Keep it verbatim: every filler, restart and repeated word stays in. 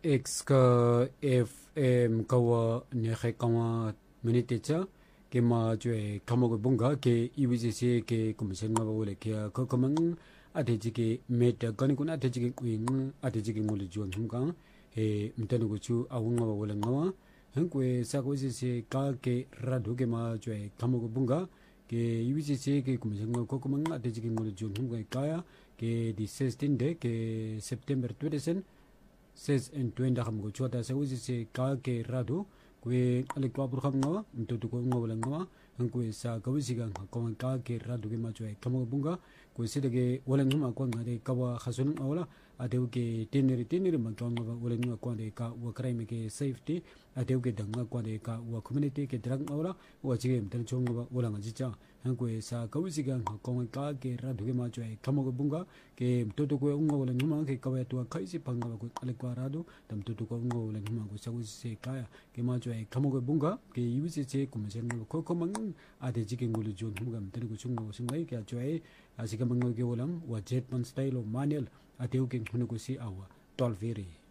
X ka F M kawa nehe kawa minitecha ke ma jwe kamo bunga ke I W C C ke commission ma wole ke ko kamang ateji ke meta kani kuna ateji ke kuin ateji ke ngul juan humka e mtanu ko chu awunga wole ngawa hankwe sa ko se ka ke radu ke ma jwe kamo bunga ke I W C C ke commission ma ko kamang ateji ke ngul juan humka kaya ke di sixteen de ke September twenty says in twenty ham go chota sa usi se ka ke rado kwe ale kwa pur kham ngawa mto ko ngawa ngawa han kwe sa ka wisi ga ko ka ke rado ke ma chwe kamo bunga kwe se de wala ngama ko ngade ka wa khasun awla ade ke teneri teneri ma ko ngawa wala ngama ko de ka wa crime ke safety ade ke danga ko de ka wa community ke drang awla wa chi ke mtan chong ngawa wala ngaji cha han kwe sa ka wisi ga ko ka ke rado ke ma chwe kamo bunga ke mto ko ngawa wala ngama ke ka wa to khai si panga ko ale rado dam tutu ko ngo len ma ko sawu se kaya ke ma jwe kamo ko bunga ke I W C C ko mesen ko ko mang ade jike ngulu jon hum tere ko chungo singai ke jwe asika mango ke wolam wa jet man style o manual ate ko ke ko si awa tolveri